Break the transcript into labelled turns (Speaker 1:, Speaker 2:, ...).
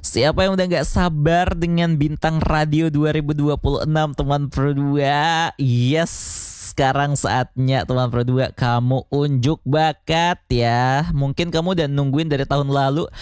Speaker 1: Siapa yang udah gak sabar dengan Bintang Radio 2026 teman Pro 2? Yes, sekarang saatnya teman Pro 2 kamu unjuk bakat ya. Mungkin kamu udah nungguin dari tahun lalu